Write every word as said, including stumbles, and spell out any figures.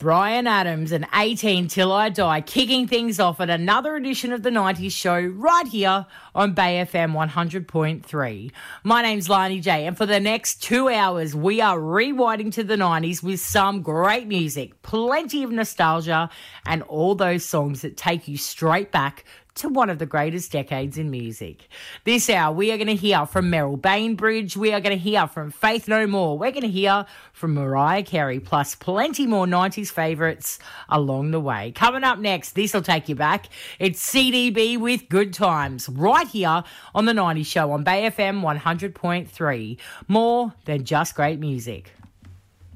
Bryan Adams and eighteen Till I Die, kicking things off at another edition of the nineties show right here on Bay F M one hundred point three. My name's Lani J, and for the next two hours, we are rewinding to the nineties with some great music, plenty of nostalgia, and all those songs that take you straight back to one of the greatest decades in music. This hour, we are going to hear from Meryl Bainbridge. We are going to hear from Faith No More. We're going to hear from Mariah Carey, plus plenty more nineties favourites along the way. Coming up next, this will take you back. It's C D B with Good Times, right here on The nineties Show on Bay F M one hundred point three. More than just great music.